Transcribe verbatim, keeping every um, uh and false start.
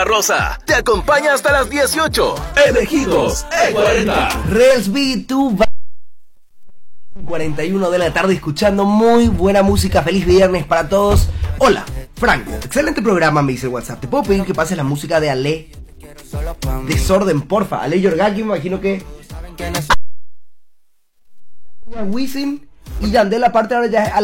Rosa te acompaña hasta las dieciocho. Elegidos en cuarenta. Resby, tú vas. cuarenta y uno de la tarde escuchando muy buena música. Feliz viernes para todos. Hola, Franco. Excelente programa, me dice el WhatsApp. ¿Te puedo pedir que pases la música de Ale? Desorden, porfa. Ale Yorgaki, me imagino que... Wisin y Yandel, aparte ahora ya es